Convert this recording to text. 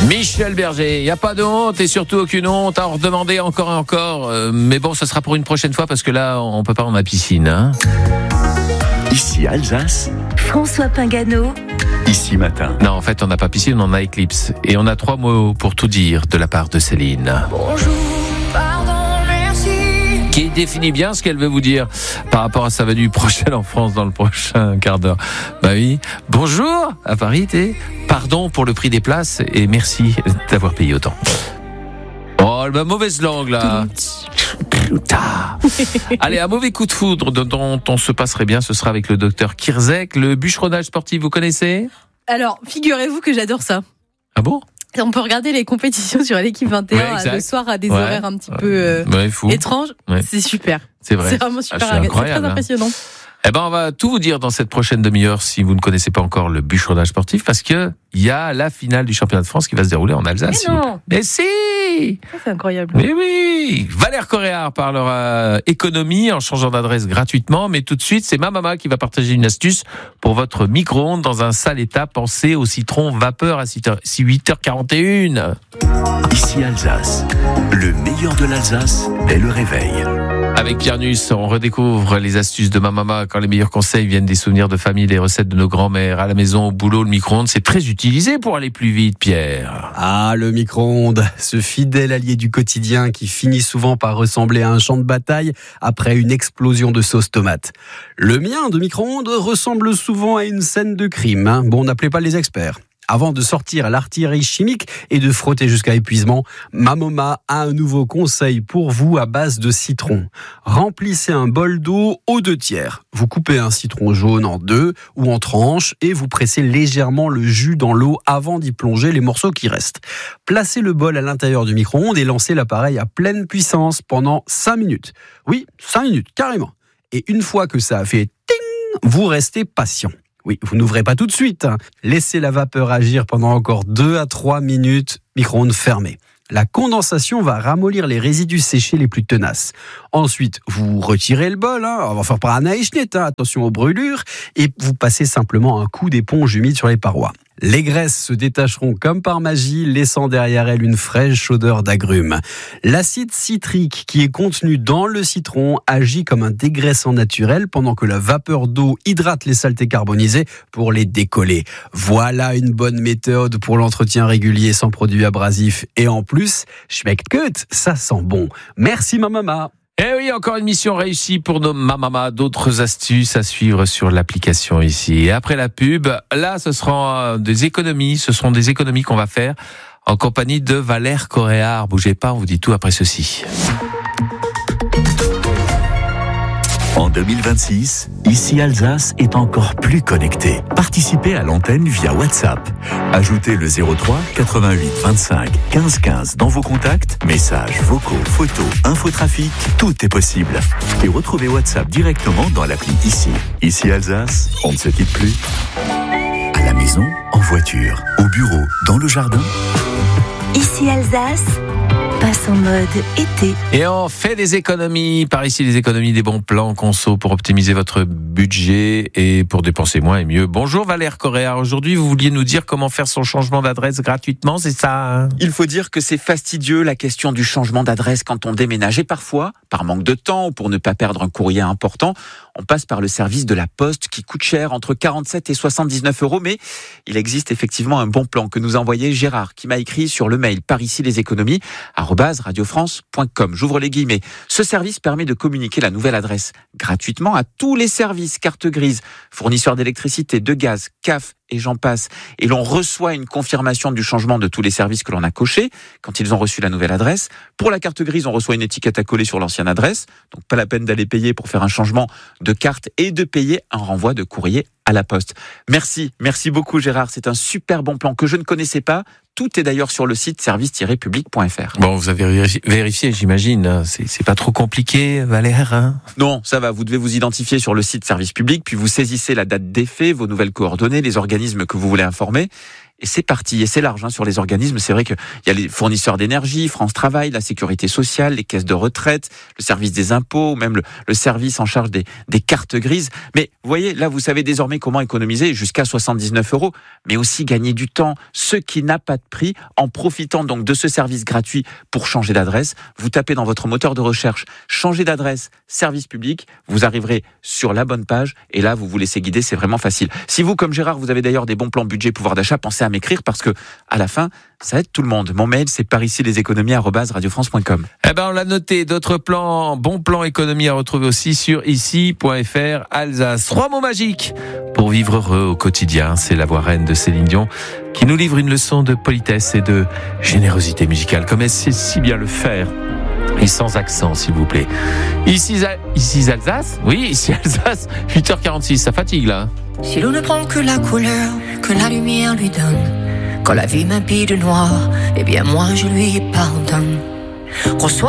Michel Berger, il n'y a pas de honte et surtout aucune honte à en redemander encore et encore. Mais bon, ça sera pour une prochaine fois parce que là, on peut pas dans la piscine. Hein. Ici Alsace, François Pingano. Ici Matin. Non, en fait, on n'a pas piscine, on a éclipse. Et on a 3 mots pour tout dire de la part de Céline. Bonjour, pardon, merci. Qui définit bien ce qu'elle veut vous dire par rapport à sa venue prochaine en France dans le prochain quart d'heure. Bah oui. Bonjour, à Paris, pardon pour le prix des places et merci d'avoir payé autant. Oh, la mauvaise langue, là. Allez, un mauvais coup de foudre dont on se passerait bien, ce sera avec le docteur Kirzek. Le bûcheronnage sportif, vous connaissez ? Alors, figurez-vous que j'adore ça. Ah bon ? On peut regarder les compétitions sur l'équipe 21 le soir à des horaires un petit peu étranges. Ouais. C'est super. C'est vrai. C'est vraiment super. C'est incroyable, très impressionnant. Eh ben, on va tout vous dire dans cette prochaine demi-heure si vous ne connaissez pas encore le bûcheronnage sportif parce que il y a la finale du championnat de France qui va se dérouler en Alsace. Mais non. Mais si! C'est incroyable. Mais oui! Valère Coréard parlera économie en changeant d'adresse gratuitement, mais tout de suite, c'est ma maman qui va partager une astuce pour votre micro-ondes dans un sale état. Pensez au citron vapeur à 8h41. Ici Alsace, le meilleur de l'Alsace est le réveil. Avec Pierre Nuss, on redécouvre les astuces de ma maman quand les meilleurs conseils viennent des souvenirs de famille, des recettes de nos grands-mères. À la maison, au boulot, le micro-ondes, c'est très utilisé pour aller plus vite, Pierre. Ah, le micro-ondes, ce fidèle allié du quotidien qui finit souvent par ressembler à un champ de bataille après une explosion de sauce tomate. Le mien de micro-ondes ressemble souvent à une scène de crime. Bon, n'appelez pas les experts. Avant de sortir l'artillerie chimique et de frotter jusqu'à épuisement, ma maman a un nouveau conseil pour vous à base de citron. Remplissez un bol d'eau aux 2/3. Vous coupez un citron jaune en 2 ou en tranches et vous pressez légèrement le jus dans l'eau avant d'y plonger les morceaux qui restent. Placez le bol à l'intérieur du micro-ondes et lancez l'appareil à pleine puissance pendant 5 minutes. Oui, 5 minutes, carrément. Et une fois que ça a fait ting, vous restez patient. Oui, vous n'ouvrez pas tout de suite. Laissez la vapeur agir pendant encore 2 à 3 minutes, micro-ondes fermé. La condensation va ramollir les résidus séchés les plus tenaces. Ensuite, vous retirez le bol, on va faire par un Eichnet, attention aux brûlures, et vous passez simplement un coup d'éponge humide sur les parois. Les graisses se détacheront comme par magie, laissant derrière elles une fraîche odeur d'agrumes. L'acide citrique qui est contenu dans le citron agit comme un dégraissant naturel pendant que la vapeur d'eau hydrate les saletés carbonisées pour les décoller. Voilà une bonne méthode pour l'entretien régulier sans produits abrasifs. Et en plus, schmeckt gut, ça sent bon. Merci ma maman. Eh oui, encore une mission réussie pour nos mamamas. D'autres astuces à suivre sur l'application ici. Et après la pub, là, ce seront des économies. Ce seront des économies qu'on va faire en compagnie de Valère Coréard. Bougez pas, on vous dit tout après ceci. En 2026, Ici Alsace est encore plus connecté. Participez à l'antenne via WhatsApp. Ajoutez le 03 88 25 15 15 dans vos contacts. Messages, vocaux, photos, infotrafic, tout est possible. Et retrouvez WhatsApp directement dans l'appli Ici. Ici Alsace, on ne se quitte plus. À la maison, en voiture, au bureau, dans le jardin. Ici Alsace passe en mode été. Et on fait des économies. Par ici, les économies, des bons plans conso pour optimiser votre budget et pour dépenser moins et mieux. Bonjour Valère Coréard. Aujourd'hui, vous vouliez nous dire comment faire son changement d'adresse gratuitement, c'est ça hein? Il faut dire que c'est fastidieux la question du changement d'adresse quand on déménage. Et parfois, par manque de temps ou pour ne pas perdre un courrier important, on passe par le service de la Poste qui coûte cher, entre 47 et 79 €. Mais il existe effectivement un bon plan que nous a envoyé Gérard, qui m'a écrit sur le mail par ici les économies @radiofrance.com. J'ouvre les guillemets. Ce service permet de communiquer la nouvelle adresse gratuitement à tous les services, carte grise, fournisseurs d'électricité, de gaz, CAF et j'en passe. Et l'on reçoit une confirmation du changement de tous les services que l'on a cochés quand ils ont reçu la nouvelle adresse. Pour la carte grise, on reçoit une étiquette à coller sur l'ancienne adresse. Donc pas la peine d'aller payer pour faire un changement de carte et de payer un renvoi de courrier à la Poste. Merci beaucoup Gérard, c'est un super bon plan que je ne connaissais pas. Tout est d'ailleurs sur le site service-public.fr. Bon, vous avez vérifié, j'imagine. C'est pas trop compliqué, Valère hein? Non, ça va. Vous devez vous identifier sur le site Service Public, puis vous saisissez la date d'effet, vos nouvelles coordonnées, les organismes que vous voulez informer. et c'est parti. Et c'est large sur les organismes. C'est vrai qu'il y a les fournisseurs d'énergie, France Travail, la sécurité sociale, les caisses de retraite, le service des impôts, ou même le service en charge des cartes grises. Mais vous voyez, là, vous savez désormais comment économiser jusqu'à 79 €, mais aussi gagner du temps, ce qui n'a pas de prix, en profitant donc de ce service gratuit pour changer d'adresse. Vous tapez dans votre moteur de recherche « Changer d'adresse, service public », vous arriverez sur la bonne page et là, vous vous laissez guider, c'est vraiment facile. Si vous, comme Gérard, vous avez d'ailleurs des bons plans budget pouvoir d'achat, pensez à m'écrire parce que à la fin, ça aide tout le monde. Mon mail, c'est paricileséconomies@radiofrance.com. On l'a noté. D'autres plans, bons plans économie à retrouver aussi sur ici.fr Alsace. 3 mots magiques pour vivre heureux au quotidien. C'est la voix reine de Céline Dion qui nous livre une leçon de politesse et de générosité musicale, comme elle sait si bien le faire. Et sans accent, s'il vous plaît. Ici Alsace? Oui, ici Alsace. 8h46, ça fatigue là. Si l'on ne prend que la couleur que la lumière lui donne, quand la vie m'habille de noir, eh bien moi je lui pardonne.